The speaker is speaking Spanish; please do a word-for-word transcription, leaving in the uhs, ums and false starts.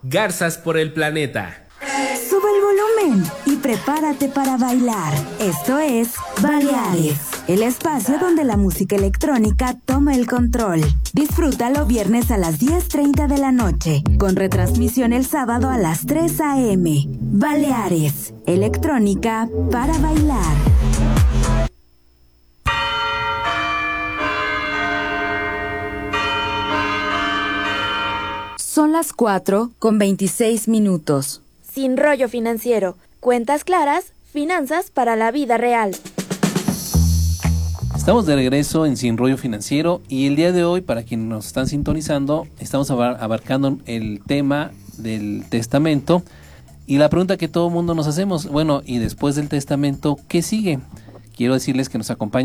Garzas por el planeta. Sube el volumen y prepárate para bailar. Esto es Baleares, el espacio donde la música electrónica toma el control. Disfrútalo viernes a las diez treinta de la noche, con retransmisión el sábado a las tres a.m. Baleares, electrónica para bailar. Son las cuatro con veintiséis minutos. Sin rollo financiero. Cuentas claras, finanzas para la vida real. Estamos de regreso en Sin Rollo Financiero y el día de hoy, para quienes nos están sintonizando, estamos abar- abarcando el tema del testamento y la pregunta que todo mundo nos hacemos, bueno, y después del testamento, ¿qué sigue? Quiero decirles que nos acompaña